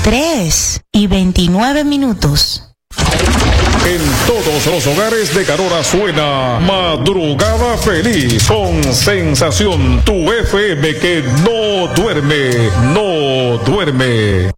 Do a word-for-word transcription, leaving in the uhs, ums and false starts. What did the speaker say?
tres y veintinueve minutos. En todos los hogares de Carora suena Madrugada Feliz con Sensación, tu F M que no duerme, no duerme.